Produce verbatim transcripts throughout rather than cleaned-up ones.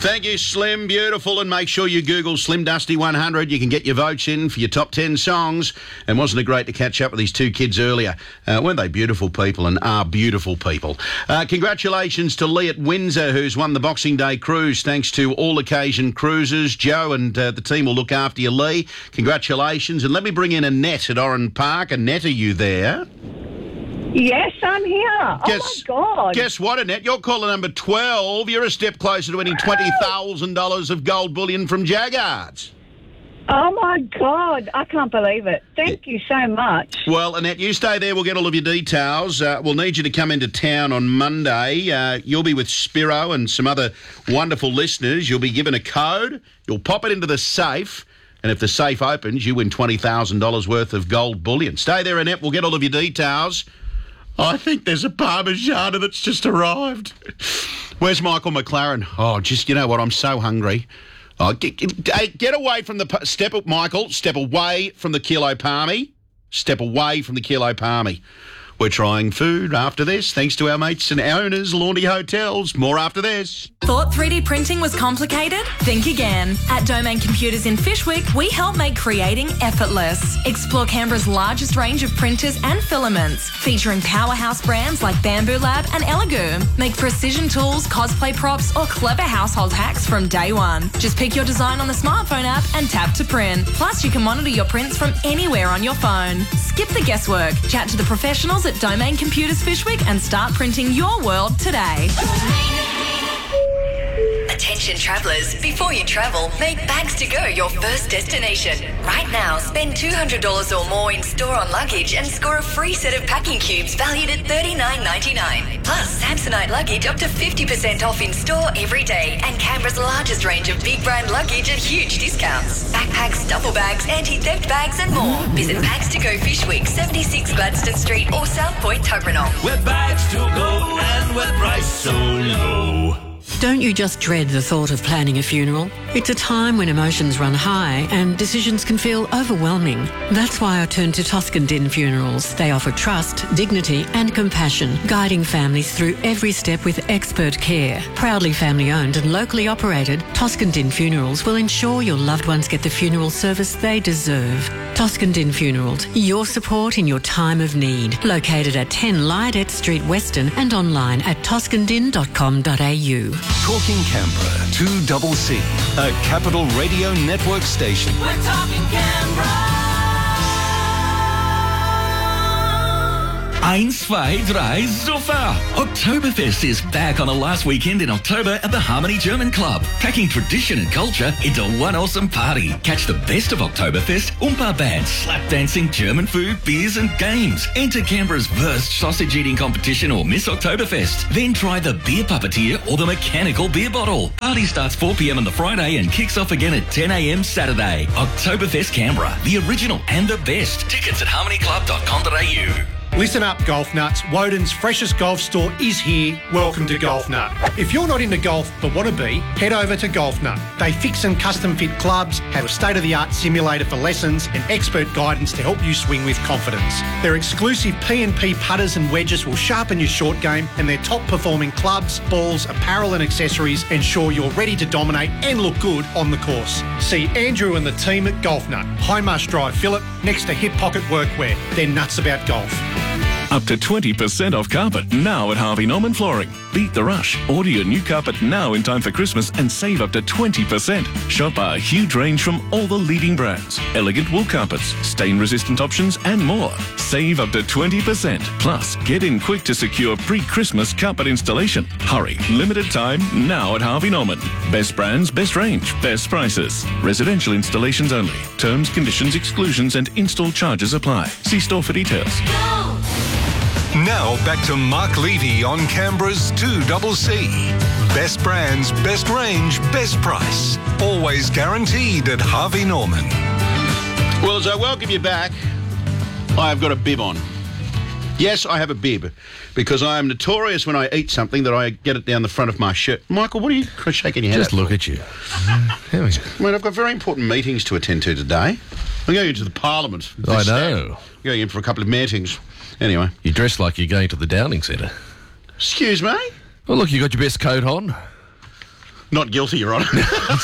Thank you, Slim. Beautiful. And make sure you Google Slim Dusty one hundred. You can get your votes in for your top ten songs. And wasn't it great to catch up with these two kids earlier? Uh, weren't they beautiful people and are beautiful people? Uh, congratulations to Lee at Windsor, who's won the Boxing Day cruise, thanks to All Occasion Cruises. Joe and uh, the team will look after you, Lee. Congratulations. And let me bring in Annette at Oran Park. Annette, are you there? Yes, I'm here. Guess, oh, my God. Guess what, Annette? You're caller number twelve. You're a step closer to winning twenty thousand dollars of gold bullion from Jaggards. Oh, my God. I can't believe it. Thank you so much. Well, Annette, you stay there. We'll get all of your details. Uh, we'll need you to come into town on Monday. Uh, you'll be with Spiro and some other wonderful listeners. You'll be given a code. You'll pop it into the safe. And if the safe opens, you win twenty thousand dollars worth of gold bullion. Stay there, Annette. We'll get all of your details. I think there's a Parmigiana that's just arrived. Where's Michael McLaren? Oh, just, you know what, I'm so hungry. Oh, get, get, hey, get away from the... Step up, Michael. Step away from the kilo palmy. Step away from the kilo palmy. We're trying food after this, thanks to our mates and owners, Laundy Hotels. More after this. Thought three D printing was complicated? Think again. At Domain Computers in Fyshwick, we help make creating effortless. Explore Canberra's largest range of printers and filaments, featuring powerhouse brands like Bamboo Lab and Elegoo. Make precision tools, cosplay props, or clever household hacks from day one. Just pick your design on the smartphone app and tap to print. Plus, you can monitor your prints from anywhere on your phone. Skip the guesswork. Chat to the professionals at Domain Computers Fyshwick and start printing your world today. Attention travellers, before you travel, make Bags to Go your first destination. Right now, spend two hundred dollars or more in store on luggage and score a free set of packing cubes valued at thirty-nine ninety-nine. Plus, Samsonite luggage up to fifty percent off in store every day, and Canberra's largest range of big brand luggage at huge discounts. Backpacks, duffel bags, anti-theft bags and more. Visit Bags to Go Fyshwick, seventy-six Gladstone Street or South Point Tuggeranong. Where bags to go and where price so low. Don't you just dread the thought of planning a funeral? It's a time when emotions run high and decisions can feel overwhelming. That's why I turn to Toscan Din Funerals. They offer trust, dignity and compassion, guiding families through every step with expert care. Proudly family-owned and locally operated, Toscan Din Funerals will ensure your loved ones get the funeral service they deserve. Toscan Din Funerals, your support in your time of need. Located at ten Lydet Street, Weston, and online at toscan din dot com dot a u. Talking Canberra, two double C, a Capital Radio Network station. We're talking Canberra. Eins, zwei, drei, super! Oktoberfest is back on the last weekend in October at the Harmony German Club, packing tradition and culture into one awesome party. Catch the best of Oktoberfest, Oompa bands, slap dancing, German food, beers and games. Enter Canberra's Wurst sausage eating competition or Miss Oktoberfest. Then try the beer puppeteer or the mechanical beer bottle. Party starts four p m on the Friday and kicks off again at ten a m Saturday. Oktoberfest Canberra, the original and the best. Tickets at harmony club dot com dot a u. Listen up, golf nuts. Woden's freshest golf store is here. Welcome to Golf Nut. If you're not into golf but want to be, head over to Golf Nut. They fix and custom fit clubs, have a state-of-the-art simulator for lessons and expert guidance to help you swing with confidence. Their exclusive P and P putters and wedges will sharpen your short game, and their top-performing clubs, balls, apparel and accessories ensure you're ready to dominate and look good on the course. See Andrew and the team at Golf Nut, High Marsh Drive, Phillip, next to Hip Pocket Workwear. They're nuts about golf. Up to twenty percent off carpet now at Harvey Norman Flooring. Beat the rush. Order your new carpet now in time for Christmas and save up to twenty percent. Shop our huge range from all the leading brands. Elegant wool carpets, stain-resistant options and more. Save up to twenty percent. Plus, get in quick to secure pre-Christmas carpet installation. Hurry. Limited time now at Harvey Norman. Best brands, best range, best prices. Residential installations only. Terms, conditions, exclusions and install charges apply. See store for details. Now back to Mark Levy on Canberra's two double C. Best brands, best range, best price. Always guaranteed at Harvey Norman. Well, as I welcome you back, I have got a bib on. Yes, I have a bib, because I am notorious when I eat something that I get it down the front of my shirt. Michael, what are you shaking your head Just at look for? at you. There we go. I mean, I've got very important meetings to attend to today. I'm going into the Parliament. I know. I'm going in for a couple of meetings. Anyway. You dress like you're going to the Downing Centre. Excuse me? Well, look, you got your best coat on. Not guilty, Your Honour.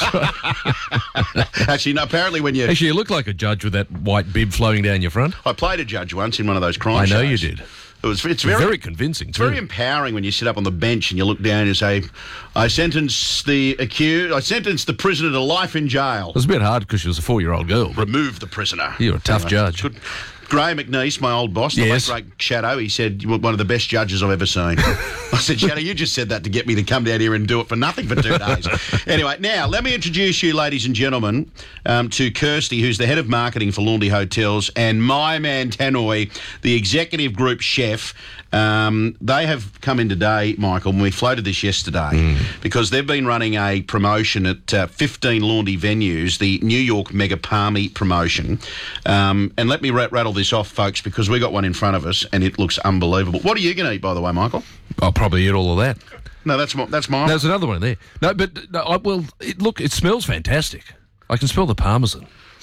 Actually, no, apparently when you... Actually, you look like a judge with that white bib flowing down your front. I played a judge once in one of those crime I know shows. you did. It was, it's very, very convincing, It's too. very empowering when you sit up on the bench and you look down and you say, I sentence the accused, I sentence the prisoner to life in jail. It was a bit hard because she was a four-year-old girl. Remove the prisoner. You're a tough Anyway, judge. Good. Graham McNeese, my old boss, the Yes. late great Shadow, he said, you were one of the best judges I've ever seen. I said, Shadow, you just said that to get me to come down here and do it for nothing for two days. Anyway, now, let me introduce you, ladies and gentlemen, um, to Kirsty, who's the head of marketing for Laundry Hotels, and my man, Tannoy, the executive group chef. Um, they have come in today, Michael, and we floated this yesterday mm. because they've been running a promotion at uh, fifteen laundry venues, the New York Mega Palmy promotion. Um, and let me rat- rattle this off, folks, because we got one in front of us and it looks unbelievable. What are you going to eat, by the way, Michael? I'll probably eat all of that. No, that's my, that's mine. There's another one there. No, but no, I, well, it, look, it smells fantastic. I can smell the parmesan.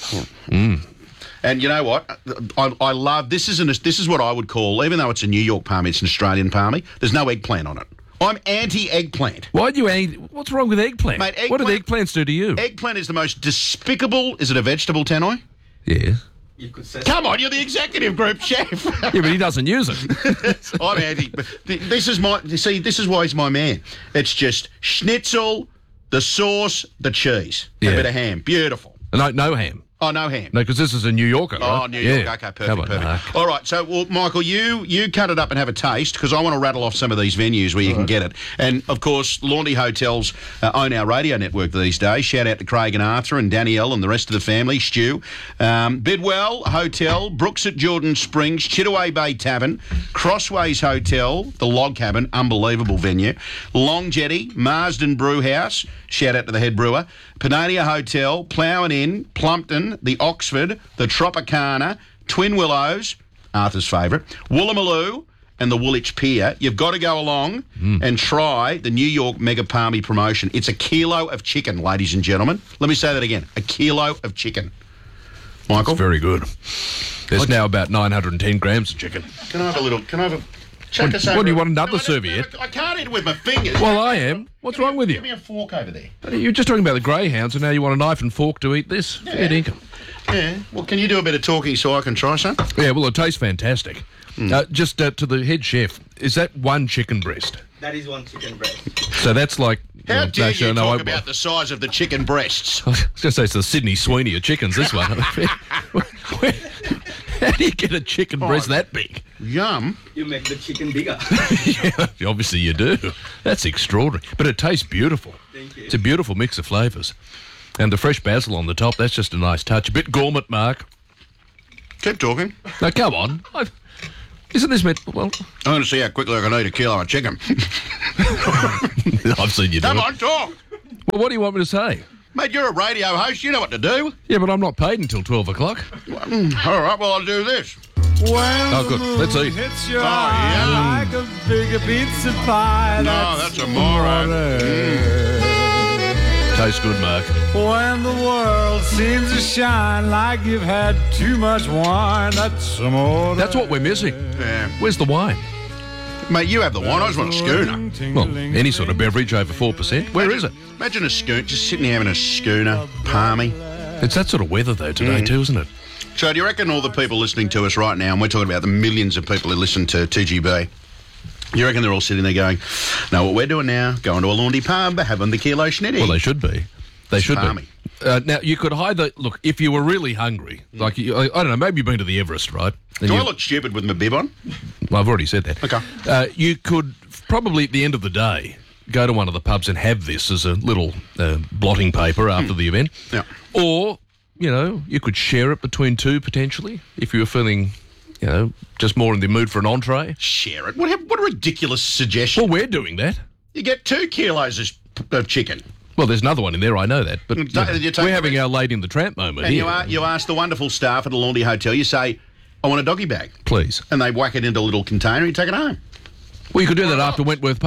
Mm. And you know what? I, I love this. Is an, this is what I would call, even though it's a New York palmy, it's an Australian palmy. There's no eggplant on it. I'm anti-eggplant. Why do you? Eat, what's wrong with eggplant? Mate, eggplant? What do the eggplants do to you? Eggplant is the most despicable. Is it a vegetable, Tannoy? Yeah. You could say. Come on, you're the executive group chef. Yeah, but he doesn't use it. I'm anti. This is my. You see, this is why he's my man. It's just schnitzel, the sauce, the cheese, Yeah. a bit of ham. Beautiful. No, no ham. Oh, no ham. No, because this is a New Yorker, right? Oh, New York. Yeah. Okay, perfect, Come on, perfect. Mark. All right, so, well, Michael, you you cut it up and have a taste because I want to rattle off some of these venues where you All can right. get it. And, of course, Laundry Hotels uh, own our radio network these days. Shout out to Craig and Arthur and Danielle and the rest of the family, Stu. Um, Bidwell Hotel, Brooks at Jordan Springs, Chittaway Bay Tavern, Crossways Hotel, the Log Cabin, unbelievable venue, Long Jetty, Marsden Brew House, shout out to the head brewer, Panania Hotel, Ploughin Inn, Plumpton, the Oxford, the Tropicana, Twin Willows, Arthur's favourite, Woolloomooloo, and the Woolwich Pier. You've got to go along Mm. and try the New York Mega Palmy promotion. It's a kilo of chicken, ladies and gentlemen. Let me say that again. A kilo of chicken. Michael? It's very good. There's now about nine hundred ten grams of chicken. Can I have a little... Can I have a... Chuck What, us what over do you a- want, another No, I don't- serviette? I can't eat it with my fingers. Well, I am. What's wrong with you? Give me a fork over there. You're just talking about the greyhounds, and now you want a knife and fork to eat this? Yeah. Fair dinkum. Yeah. Well, can you do a bit of talking so I can try some? Yeah, well, it tastes fantastic. Uh, just uh, to the head chef, is that one chicken breast? That is one chicken breast. So that's like... How well, dare no, you sure, talk no, I- about the size of the chicken breasts? I was going to say it's the Sydney Sweeney of chickens, this one. Where- How do you get a chicken breast that big? Yum. You make the chicken bigger. Yeah, obviously you do. That's extraordinary. But it tastes beautiful. Thank you. It's a beautiful mix of flavours. And the fresh basil on the top, that's just a nice touch. A bit gourmet, Mark. Keep talking. Now, come on. I've, isn't this meant... Well, I want to see how quickly I can eat a kilo of chicken. I've seen you do Come it. on, talk. Well, what do you want me to say? Mate, you're a radio host. You know what to do. Yeah, but I'm not paid until twelve o'clock. Mm, all right, well, I'll do this. Oh, good. Let's eat. Hits your Oh, eye yeah. like a big pizza pie. No, that's a moron. Tastes good, Mark. When the world seems to shine like you've had too much wine, that's amore. That's what we're missing. Yeah. Where's the wine? Mate, you have the wine. I just want a schooner. Well, any sort of beverage over four percent. Where is it? Imagine a schooner, just sitting there having a schooner, palmy. It's that sort of weather, though, today, Mm. too, isn't it? So do you reckon all the people listening to us right now, and we're talking about the millions of people who listen to two G B, you reckon they're all sitting there going, no, what we're doing now, going to a laundry pub, having the kilo schnitty. Well, they should be. They should Palmy. be. Uh, now, you could either... Look, if you were really hungry, like, you, I, I don't know, maybe you've been to the Everest, right? And Do you, I look stupid with my bib on? Well, I've already said that. Okay. Uh, you could probably, at the end of the day, go to one of the pubs and have this as a little uh, blotting paper after the event. Yeah. Or, you know, you could share it between two, potentially, if you were feeling, you know, just more in the mood for an entree. Share it. What a, what a ridiculous suggestion. Well, we're doing that. You get two kilos of, of chicken. Well, there's another one in there, I know that. But You you ta- know, you take we're the having rest- our Lady in the Tramp moment And here. you, are, you ask the wonderful staff at a laundry hotel, you say, I want a doggy bag. Please. And they whack it into a little container and you take it home. Well, you could do that after Wentworth Park.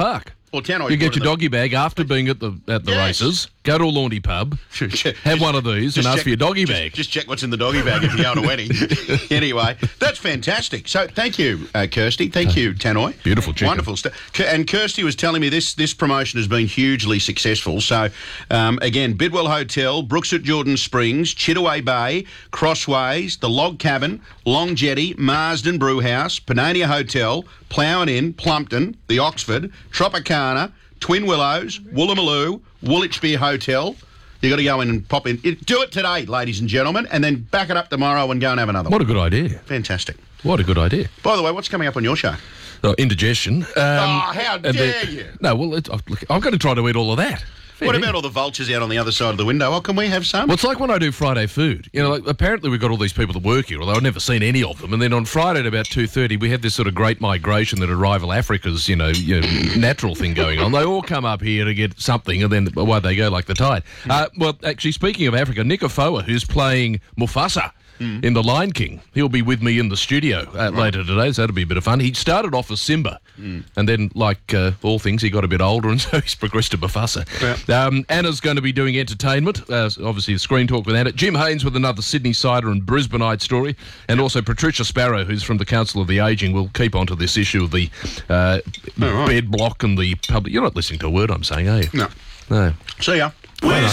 Or Tannoy You get brought your in doggy bag after being at the at the Yes. races. Go to a Laundry pub, have one of these, and Just ask check- for your doggy just- bag. Just check what's in the doggy bag if you go on a wedding. Anyway, that's fantastic. So thank you, uh, Kirsty. Thank you, Tannoy. Beautiful chicken. Wonderful stuff. And Kirsty was telling me this this promotion has been hugely successful. So, um, again, Bidwell Hotel, Brooks at Jordan Springs, Chittaway Bay, Crossways, the Log Cabin, Long Jetty, Marsden Brewhouse, Panania Hotel, Ploughin Inn, Plumpton, the Oxford, Tropicana, Twin Willows, Woolloomooloo, Woolwich Beer Hotel. You got to go in and pop in. It- Do it today, ladies and gentlemen, and then back it up tomorrow and go and have another What one. a good idea. Fantastic. What a good idea. By the way, what's coming up on your show? Oh, indigestion. Um, Oh, how and dare then- you. No, well, it, I've, look, I've got to try to eat all of that. What about all the vultures out on the other side of the window? Oh, can we have some? Well, it's like when I do Friday food. You know, like, apparently we've got all these people that work here, although I've never seen any of them. And then on Friday at about two thirty, we have this sort of great migration that rival Africa's, you know, you know, natural thing going on. They all come up here to get something, and then away they go like the tide. Uh, well, actually, speaking of Africa, Nick Afoa, who's playing Mufasa in The Lion King, he'll be with me in the studio uh, later today, so that'll be a bit of fun. He started off as Simba, and then, like uh, all things, he got a bit older, and so he's progressed to Mufasa. Um, Anna's going to be doing entertainment, uh, obviously the Screen Talk with Anna. Jim Haynes with another Sydney Cider and Brisbaneite story, and also Patricia Sparrow, who's from the Council of the Ageing. We'll keep on to this issue of the uh, bed block and the public. You're not listening to a word I'm saying, are you? No. No. See ya. Where's